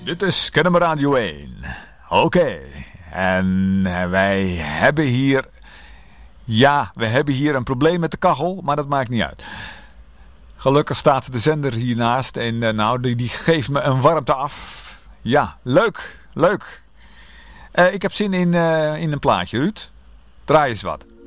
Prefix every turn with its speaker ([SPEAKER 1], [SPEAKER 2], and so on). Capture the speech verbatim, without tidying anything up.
[SPEAKER 1] Dit is Kennemer Radio één. Oké. Okay. En wij hebben hier... Ja, we hebben hier een probleem met de kachel, maar dat maakt niet uit. Gelukkig staat de zender hiernaast en uh, nou, die, die geeft me een warmte af. Ja, leuk, leuk. Uh, ik heb zin in, uh, in een plaatje, Ruud. Draai eens wat.